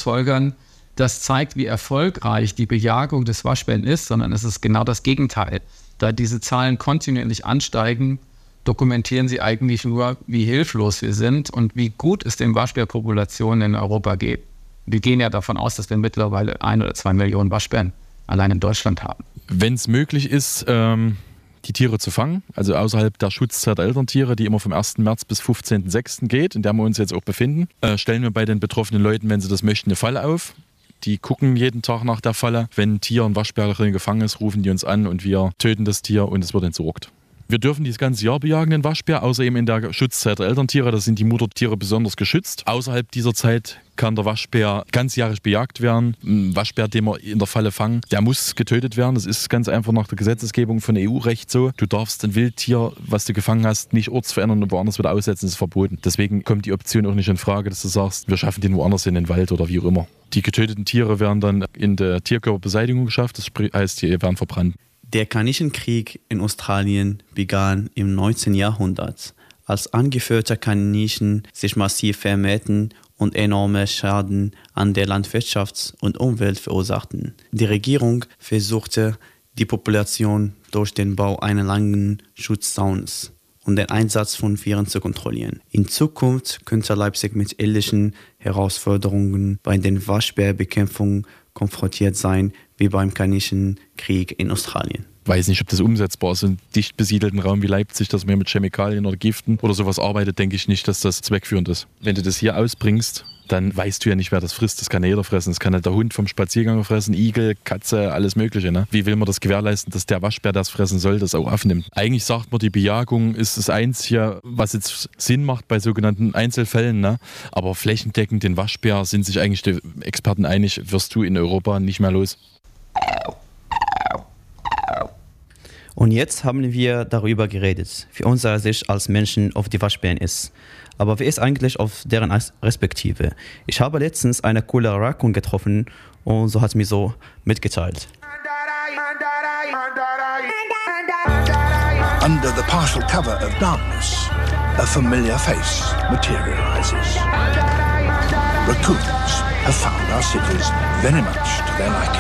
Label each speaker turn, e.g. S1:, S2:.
S1: Schlussfolgern, das zeigt, wie erfolgreich die Bejagung des Waschbären ist, sondern es ist genau das Gegenteil. Da diese Zahlen kontinuierlich ansteigen, dokumentieren sie eigentlich nur, wie hilflos wir sind und wie gut es den Waschbärpopulationen in Europa geht. Wir gehen ja davon aus, dass wir mittlerweile 1 oder 2 Millionen Waschbären allein in Deutschland haben.
S2: Wenn es möglich ist, die Tiere zu fangen, also außerhalb der Schutzzeit der Elterntiere, die immer vom 1. März bis 15.06. geht, in der wir uns jetzt auch befinden, stellen wir bei den betroffenen Leuten, wenn sie das möchten, eine Falle auf. Die gucken jeden Tag nach der Falle. Wenn ein Tier, ein Waschbär drin gefangen ist, rufen die uns an und wir töten das Tier und es wird entsorgt. Wir dürfen dieses ganze Jahr bejagen, den Waschbär, außer eben in der Schutzzeit der Elterntiere. Da sind die Muttertiere besonders geschützt. Außerhalb dieser Zeit kann der Waschbär ganzjährig bejagt werden. Ein Waschbär, den wir in der Falle fangen, der muss getötet werden. Das ist ganz einfach nach der Gesetzesgebung von EU-Recht so. Du darfst ein Wildtier, was du gefangen hast, nicht ortsverändern und woanders wieder aussetzen. Das ist verboten. Deswegen kommt die Option auch nicht in Frage, dass du sagst, wir schaffen den woanders in den Wald oder wie auch immer. Die getöteten Tiere werden dann in der Tierkörperbeseitigung geschafft. Das heißt, die werden verbrannt.
S3: Der Kanichenkrieg in Australien begann im 19. Jahrhundert, als angeführte Kaninchen sich massiv vermehrten und enorme Schaden an der Landwirtschaft und Umwelt verursachten. Die Regierung versuchte, die Population durch den Bau eines langen Schutzzauns und den Einsatz von Viren zu kontrollieren. In Zukunft könnte Leipzig mit ähnlichen Herausforderungen bei der Waschbärbekämpfung konfrontiert sein wie beim Kanichenkrieg in Australien.
S2: Ich weiß nicht, ob das umsetzbar ist. In dicht besiedelten Raum wie Leipzig, dass man mit Chemikalien oder Giften oder sowas arbeitet, denke ich nicht, dass das zweckführend ist. Wenn du das hier ausbringst, dann weißt du ja nicht, wer das frisst. Das kann ja jeder fressen. Das kann ja der Hund vom Spaziergang fressen, Igel, Katze, alles Mögliche. Ne? Wie will man das gewährleisten, dass der Waschbär, das fressen soll, das auch aufnimmt? Eigentlich sagt man, die Bejagung ist das Einzige, was jetzt Sinn macht bei sogenannten Einzelfällen. Ne? Aber flächendeckend den Waschbär sind sich eigentlich die Experten einig, wirst du in Europa nicht mehr los.
S3: Und jetzt haben wir darüber geredet, wie unsere Sicht als Menschen auf die Waschbären ist. Aber wie ist eigentlich auf deren Respektive? Ich habe letztens eine coole Raccoon getroffen und so hat es mir so mitgeteilt.
S4: Under the partial cover of darkness, a familiar face materializes. Raccoons have found our cities very much to their liking.